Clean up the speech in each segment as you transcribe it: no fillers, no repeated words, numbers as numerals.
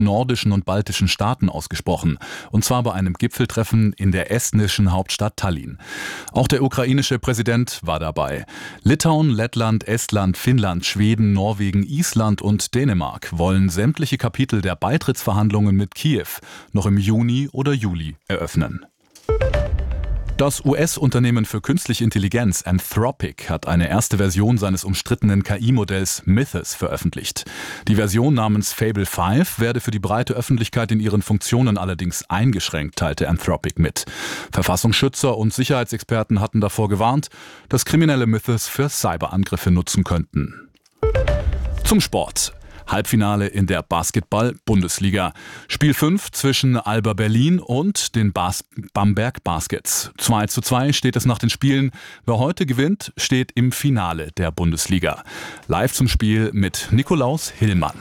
nordischen und baltischen Staaten ausgesprochen. Und zwar bei einem Gipfeltreffen in der estnischen Hauptstadt Tallinn. Auch der ukrainische Präsident war dabei. Litauen, Lettland, Estland, Finnland, Schweden, Norwegen, Island und Dänemark wollen sämtliche Kapitel der Beitrittsverhandlungen mit Kiew noch im Juni oder Juli eröffnen. Das US-Unternehmen für künstliche Intelligenz Anthropic hat eine erste Version seines umstrittenen KI-Modells Mythos veröffentlicht. Die Version namens Fable 5 werde für die breite Öffentlichkeit in ihren Funktionen allerdings eingeschränkt, teilte Anthropic mit. Verfassungsschützer und Sicherheitsexperten hatten davor gewarnt, dass Kriminelle Mythos für Cyberangriffe nutzen könnten. Zum Sport. Halbfinale in der Basketball-Bundesliga. Spiel 5 zwischen Alba Berlin und den Bamberg Baskets. 2:2 steht es nach den Spielen. Wer heute gewinnt, steht im Finale der Bundesliga. Live zum Spiel mit Nikolaus Hillmann.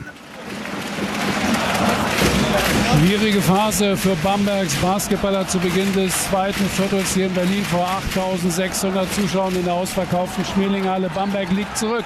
Schwierige Phase für Bambergs Basketballer zu Beginn des zweiten Viertels hier in Berlin vor 8.600 Zuschauern in der ausverkauften Schmelinghalle. Bamberg liegt zurück,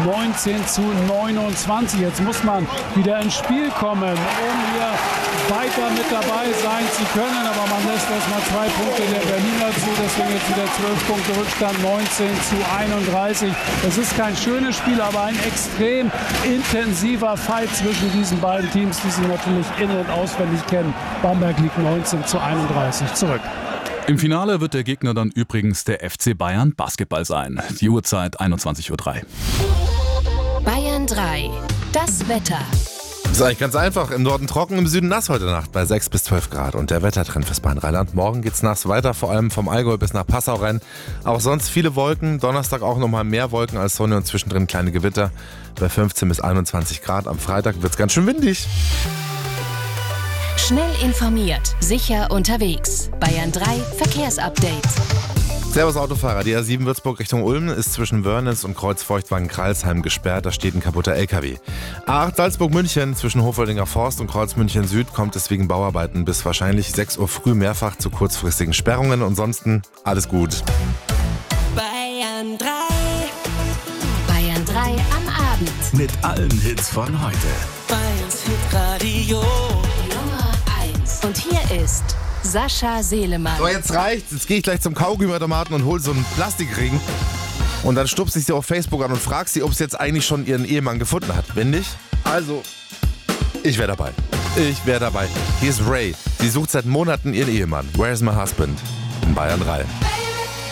19:29. Jetzt muss man wieder ins Spiel kommen, um hier weiter mit dabei sein zu können. Aber man lässt erstmal 2 Punkte der Berliner zu, deswegen jetzt wieder 12 Punkte Rückstand, 19:31. Es ist kein schönes Spiel, aber ein extrem intensiver Fight zwischen diesen beiden Teams, die sich natürlich in- und auswendig kennen. Bamberg liegt 19:31 zurück. Im Finale wird der Gegner dann übrigens der FC Bayern Basketball sein. Die Uhrzeit 21:03 Uhr. Bayern 3. Das Wetter. Das ist eigentlich ganz einfach. Im Norden trocken, im Süden nass heute Nacht bei 6 bis 12 Grad. Und der Wettertrend fürs Bayern-Rheinland. Morgen geht's nass weiter, vor allem vom Allgäu bis nach Passau rein. Auch sonst viele Wolken. Donnerstag auch nochmal mehr Wolken als Sonne und zwischendrin kleine Gewitter. Bei 15 bis 21 Grad. Am Freitag wird's ganz schön windig. Schnell informiert, sicher unterwegs. Bayern 3 Verkehrsupdate. Servus Autofahrer, die A7 Würzburg Richtung Ulm ist zwischen Wörnitz und Kreuzfeuchtwagen-Kralsheim gesperrt, da steht ein kaputter LKW. A8 Salzburg-München zwischen Hofwöldinger Forst und Kreuz München Süd kommt es wegen Bauarbeiten bis wahrscheinlich 6 Uhr früh mehrfach zu kurzfristigen Sperrungen. Ansonsten alles gut. Bayern 3. Bayern 3 am Abend. Mit allen Hits von heute. Bayerns Hitradio. Nummer 1. Und hier ist Sascha Selemann. So, jetzt reicht's. Jetzt gehe ich gleich zum Kaugummiautomaten und hole so einen Plastikring. Und dann stupse ich sie auf Facebook an und frage sie, ob sie jetzt eigentlich schon ihren Ehemann gefunden hat. Wenn nicht, also, ich wäre dabei. Hier ist Ray. Sie sucht seit Monaten ihren Ehemann. Where's my husband? In Bayern 3.